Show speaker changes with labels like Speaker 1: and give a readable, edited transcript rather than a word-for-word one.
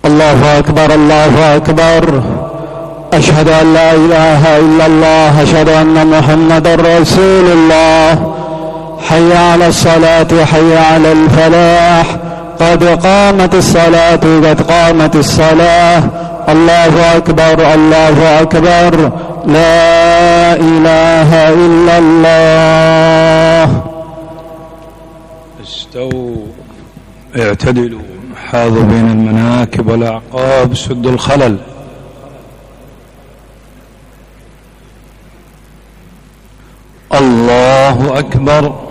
Speaker 1: الله أكبر الله أكبر. أشهد أن لا إله إلا الله. أشهد أن محمدا رسول الله. حي على الصلاة حي على الفلاح. قد قامت الصلاة قد قامت الصلاة. الله أكبر الله أكبر. لا إله إلا الله.
Speaker 2: استووا اعتدلوا حاذوا بين المناكب والأعقاب سدوا الخلل. الله أكبر.